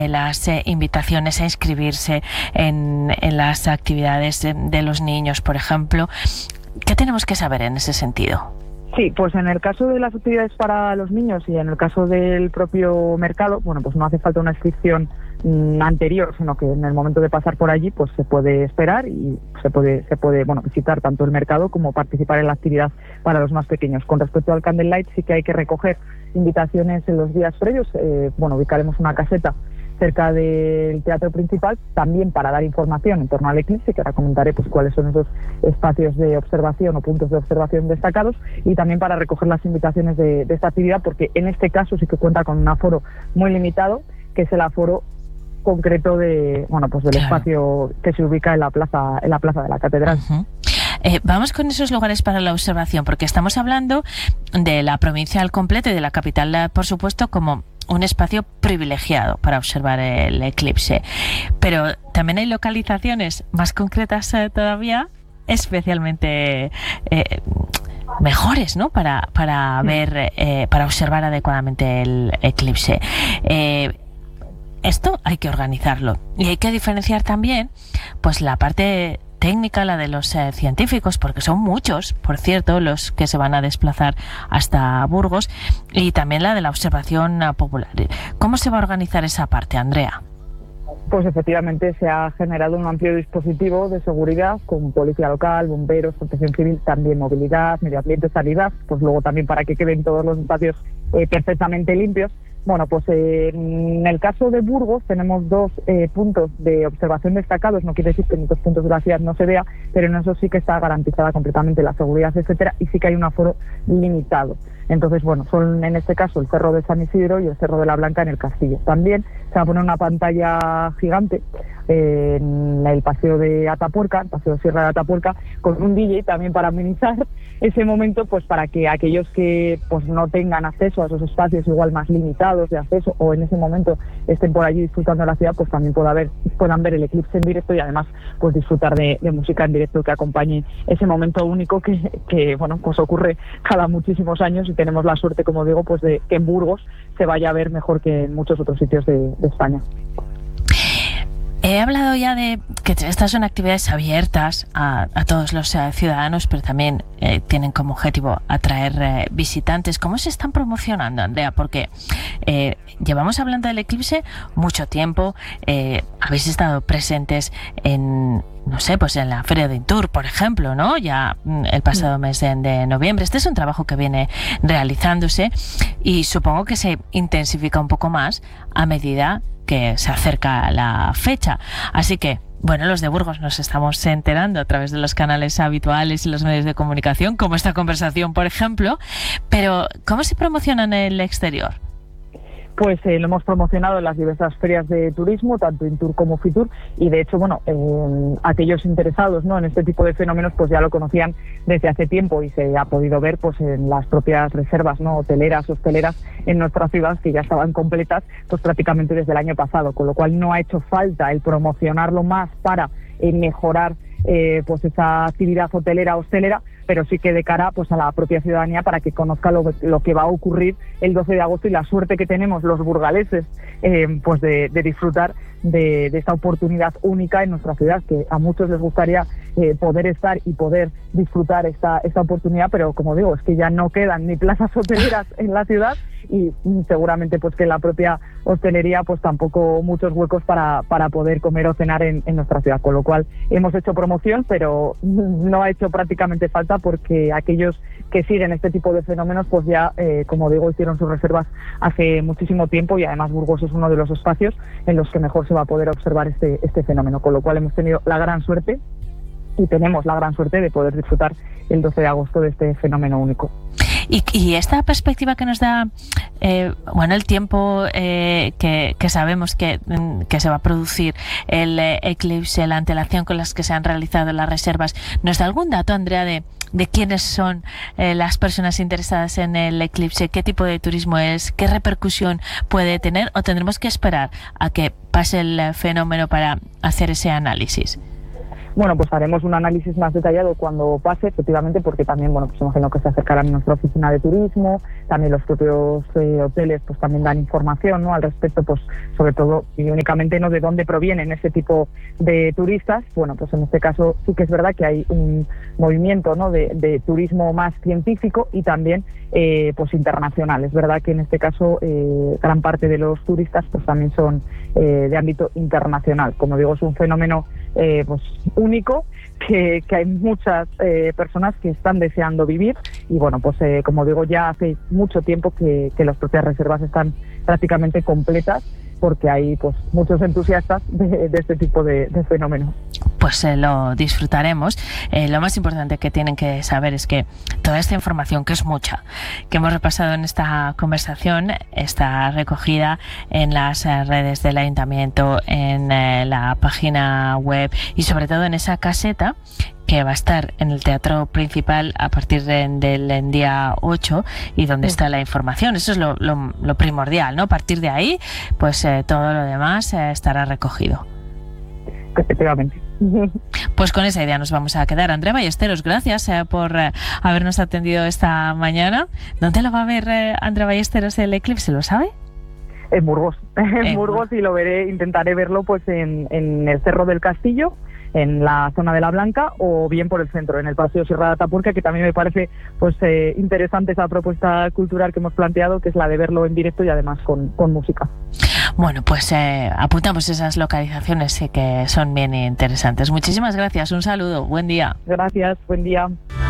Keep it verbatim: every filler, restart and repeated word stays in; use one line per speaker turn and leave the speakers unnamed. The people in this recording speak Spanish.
las eh, invitaciones a inscribirse en, en las actividades de, de los niños, por ejemplo. ¿Qué tenemos que saber en ese sentido?
Sí, pues en el caso de las actividades para los niños y en el caso del propio mercado, bueno, pues no hace falta una inscripción mmm, anterior, sino que en el momento de pasar por allí, pues se puede esperar y se puede, se puede, bueno, visitar tanto el mercado como participar en la actividad para los más pequeños. Con respecto al Candlelight, sí que hay que recoger invitaciones en los días previos. Eh, bueno, ubicaremos una caseta cerca del teatro principal, también para dar información en torno al eclipse, que ahora comentaré pues cuáles son esos espacios de observación o puntos de observación destacados, y también para recoger las invitaciones de, de esta actividad, porque en este caso sí que cuenta con un aforo muy limitado, que es el aforo concreto de, bueno, pues del claro. espacio que se ubica en la plaza, en la plaza de la catedral.
Uh-huh. Eh, vamos con esos lugares para la observación, porque estamos hablando de la provincia al completo y de la capital, por supuesto, como un espacio privilegiado para observar el eclipse. Pero también hay localizaciones más concretas eh, todavía, especialmente eh, mejores, ¿no? Para, para ver, eh, para observar adecuadamente el eclipse. Eh, esto hay que organizarlo y hay que diferenciar también, pues, la parte técnica, la de los eh, científicos, porque son muchos, por cierto, los que se van a desplazar hasta Burgos, y también la de la observación uh, popular. ¿Cómo se va a organizar esa parte, Andrea?
Pues efectivamente se ha generado un amplio dispositivo de seguridad con policía local, bomberos, protección civil, también movilidad, medio ambiente, sanidad, pues luego también para que queden todos los espacios eh, perfectamente limpios. Bueno, pues eh, en el caso de Burgos tenemos dos eh, puntos de observación destacados. No quiere decir que en otros puntos de la ciudad no se vea, pero en eso sí que está garantizada completamente la seguridad, etcétera, y sí que hay un aforo limitado. Entonces, bueno, son en este caso el Cerro de San Isidro y el Cerro de la Blanca en el Castillo. También se va a poner una pantalla gigante eh, en el paseo de Atapuerca, el paseo de Sierra de Atapuerca, con un D J también para amenizar ese momento, pues para que aquellos que pues no tengan acceso a esos espacios igual más limitados de acceso o en ese momento estén por allí disfrutando de la ciudad, pues también pueda ver, puedan ver el eclipse en directo y además pues disfrutar de, de música en directo que acompañe ese momento único que, que bueno, pues ocurre cada muchísimos años, y tenemos la suerte, como digo, pues de que en Burgos se vaya a ver mejor que en muchos otros sitios de, de España.
He hablado ya de que estas son actividades abiertas a, a todos los uh, ciudadanos, pero también eh, tienen como objetivo atraer eh, visitantes. ¿Cómo se están promocionando, Andrea? Porque eh, llevamos hablando del eclipse mucho tiempo. Eh, habéis estado presentes en, no sé, pues en la Feria de Intur, por ejemplo, ¿no? Ya el pasado mes de, de noviembre. Este es un trabajo que viene realizándose y supongo que se intensifica un poco más a medida que se acerca la fecha. Así que, bueno, los de Burgos nos estamos enterando a través de los canales habituales y los medios de comunicación, como esta conversación, por ejemplo, pero ¿cómo se promociona en el exterior?
Pues eh, lo hemos promocionado en las diversas ferias de turismo, tanto Intur como Fitur, y de hecho, bueno, eh, aquellos interesados, ¿no?, en este tipo de fenómenos, pues ya lo conocían desde hace tiempo y se ha podido ver pues en las propias reservas, ¿no?, hoteleras, hosteleras en nuestra ciudad, que ya estaban completas pues prácticamente desde el año pasado, con lo cual no ha hecho falta el promocionarlo más para eh, mejorar eh, pues esa actividad hotelera, hostelera, pero sí que de cara pues a la propia ciudadanía para que conozca lo, lo que va a ocurrir el doce de agosto y la suerte que tenemos los burgaleses eh, pues de, de disfrutar de, de esta oportunidad única en nuestra ciudad, que a muchos les gustaría eh, poder estar y poder disfrutar esta, esta oportunidad, pero como digo, es que ya no quedan ni plazas hoteleras en la ciudad y seguramente pues que en la propia hostelería pues tampoco muchos huecos para, para poder comer o cenar en, en nuestra ciudad, con lo cual hemos hecho promoción, pero no ha hecho prácticamente falta porque aquellos que siguen este tipo de fenómenos pues ya, eh, como digo, hicieron sus reservas hace muchísimo tiempo y además Burgos es uno de los espacios en los que mejor se va a poder observar este, este fenómeno, con lo cual hemos tenido la gran suerte y tenemos la gran suerte de poder disfrutar el doce de agosto de este fenómeno único.
Y, y esta perspectiva que nos da, eh, bueno, el tiempo eh, que, que sabemos que, que se va a producir el eh, eclipse, la antelación con las que se han realizado las reservas, ¿nos da algún dato, Andrea, de, de quiénes son eh, las personas interesadas en el eclipse? ¿Qué tipo de turismo es? ¿Qué repercusión puede tener? ¿O tendremos que esperar a que pase el fenómeno para hacer ese análisis?
Bueno, pues haremos un análisis más detallado cuando pase, efectivamente, porque también, bueno, pues imagino que se acercarán a nuestra oficina de turismo, también los propios eh, hoteles pues también dan información, ¿no?, al respecto, pues sobre todo y únicamente no de dónde provienen ese tipo de turistas. Bueno, pues en este caso sí que es verdad que hay un movimiento, ¿no?, de, de turismo más científico y también eh, pues internacional. Es verdad que en este caso eh, gran parte de los turistas pues también son eh, de ámbito internacional. Como digo, es un fenómeno eh, pues único que, que hay muchas eh, personas que están deseando vivir y bueno, pues eh, como digo, ya hace mucho tiempo que, que las propias reservas están prácticamente completas porque hay pues muchos entusiastas de, de este tipo de, de fenómenos.
Pues eh, lo disfrutaremos. Eh, lo más importante que tienen que saber es que toda esta información, que es mucha, que hemos repasado en esta conversación, está recogida en las eh, redes del Ayuntamiento, en eh, la página web y sobre todo en esa caseta que va a estar en el Teatro Principal a partir de, del en día ocho y donde está la información. Eso es lo, lo, lo primordial, ¿no? A partir de ahí, pues eh, todo lo demás eh, estará recogido.
Efectivamente.
Pues con esa idea nos vamos a quedar. Andrea Ballesteros, gracias eh, por eh, habernos atendido esta mañana. ¿Dónde lo va a ver eh, Andrea Ballesteros el eclipse? ¿Lo sabe?
En Burgos. En
en
Burgos y lo veré, intentaré verlo pues en, en el Cerro del Castillo, en la zona de La Blanca o bien por el centro, en el Paseo Sierra de Atapuerca, que también me parece pues eh, interesante esa propuesta cultural que hemos planteado, que es la de verlo en directo y además con, con música.
Bueno, pues eh, apuntamos esas localizaciones eh, que son bien interesantes. Muchísimas gracias, un saludo, buen día.
Gracias, buen día.